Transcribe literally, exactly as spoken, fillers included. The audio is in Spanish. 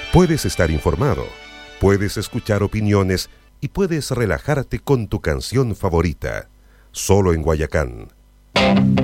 Puedes estar informado, puedes escuchar opiniones y puedes relajarte con tu canción favorita. Solo en Guayacán.